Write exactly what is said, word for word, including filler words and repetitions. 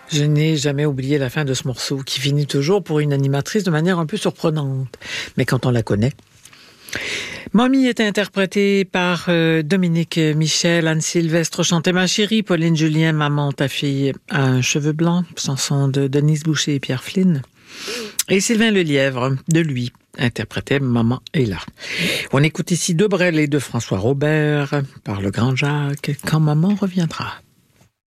Je n'ai jamais oublié la fin de ce morceau qui finit toujours pour une animatrice de manière un peu surprenante. Mais quand on la connaît. Mommy est interprétée par euh, Dominique Michel, Anne Sylvestre chantait Ma chérie, Pauline Julien, Maman, ta fille a un cheveu blanc, chanson de Denise Boucher et Pierre Flynn. Et Sylvain Lelièvre, de lui, interprétait Maman est là. On écoute ici de Brel et de François Robert par le grand Jacques, Quand maman reviendra.